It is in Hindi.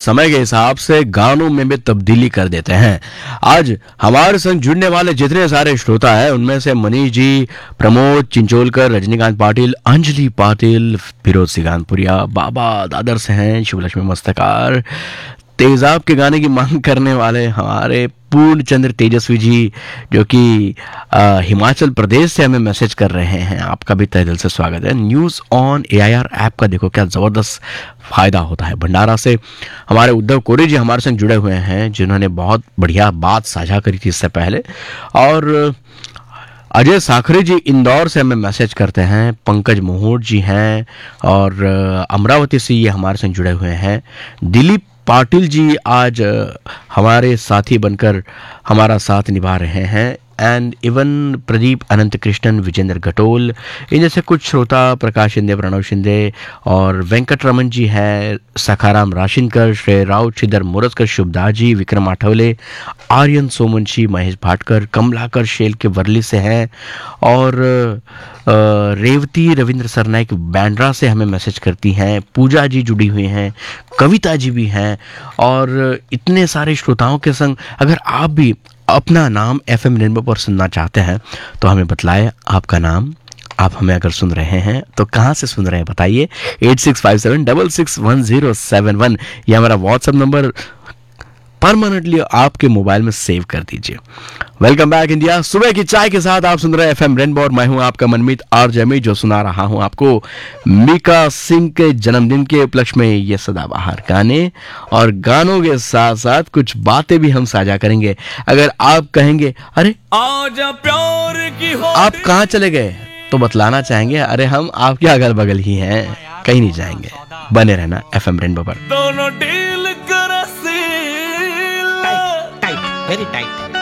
समय के हिसाब से गानों में भी तब्दीली कर देते हैं। आज हमारे संग जुड़ने वाले जितने सारे श्रोता हैं उनमें से मनीष जी, प्रमोद चिंचोलकर, रजनीकांत पाटिल, अंजलि पाटिल, फिरोज सिगानपुरिया, बाबा दादर से हैं, शिवलक्ष्मी मस्तकार, तेजाब के गाने की मांग करने वाले हमारे पूर्ण चंद्र तेजस्वी जी जो कि हिमाचल प्रदेश से हमें मैसेज कर रहे हैं। आपका भी तहे दिल से स्वागत है। न्यूज़ ऑन एआईआर ऐप का देखो क्या ज़बरदस्त फ़ायदा होता है। भंडारा से हमारे उद्धव कोरे जी हमारे संग जुड़े हुए हैं जिन्होंने बहुत बढ़िया बात साझा करी थी इससे पहले। और अजय साखरे जी इंदौर से हमें मैसेज करते हैं। पंकज मोहूर जी हैं और अमरावती से ये हमारे संग जुड़े हुए हैं। दिलीप पाटिल जी आज हमारे साथी बनकर हमारा साथ निभा रहे हैं। एंड इवन प्रदीप अनंत कृष्णन, विजेंद्र घटोल, इन जैसे कुछ श्रोता, प्रकाश शिंदे, प्रणव शिंदे और वेंकट रमन जी हैं, सखाराम राशिनकर, श्रेय राउत, श्रीधर मुरस्कर, शुभदास जी, विक्रम आठवले, आर्यन सोमवंशी, महेश भाटकर, कमलाकर शेल के वर्ली से हैं और रेवती रविंद्र सरनाइक बैंड्रा से हमें मैसेज करती हैं। पूजा जी जुड़ी हुई हैं, कविता जी भी हैं और इतने सारे श्रोताओं के संग अगर आप भी अपना नाम एफएम रेनबो पर सुनना चाहते हैं तो हमें बतलाएं आपका नाम। आप हमें अगर सुन रहे हैं तो कहाँ से सुन रहे हैं बताइए। 8657661071 ये हमारा व्हाट्सएप नंबर परमानेंटली आपके मोबाइल में सेव कर दीजिए। Welcome back India. सुबह की चाय के साथ आप सुन रहे हैं एफएम रेनबो और मैं हूं आपका मनमीत आरजे अमित जो सुना रहा हूं आपको मीका सिंह के जन्मदिन के उपलक्ष्य में ये सदाबहार गाने और गानों के साथ साथ कुछ बातें भी हम साझा करेंगे। अगर आप कहेंगे अरे आजा प्यार की आप कहाँ चले गए तो बतलाना चाहेंगे अरे हम आपके अगल बगल ही हैं, कहीं नहीं जाएंगे। बने रहना एफएम रेनबो पर। दोनों डील कर टाइट वेरी टाइट